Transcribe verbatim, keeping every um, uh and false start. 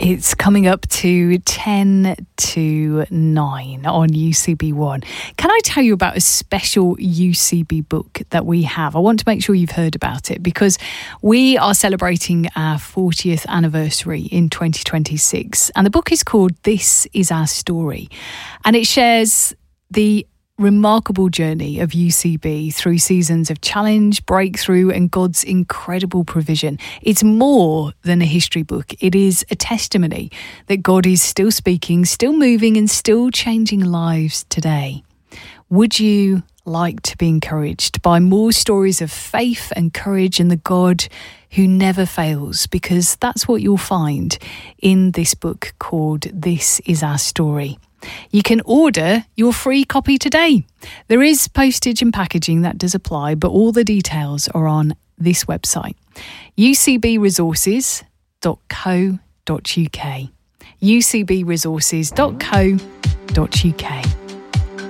It's coming up to ten to nine on U C B One. Can I tell you about a special U C B book that we have? I want to make sure you've heard about it because we are celebrating our fortieth anniversary in twenty twenty-six. And the book is called This Is Our Story. And it shares the remarkable journey of U C B through seasons of challenge, breakthrough and God's incredible provision. It's more than a history book. It is a testimony that God is still speaking, still moving and still changing lives today. Would you like to be encouraged by more stories of faith and courage in the God who never fails? Because that's what you'll find in this book called This Is Our Story. You can order your free copy today. There is postage and packaging that does apply, but all the details are on this website, u c b resources dot co dot u k. u c b resources dot co dot u k.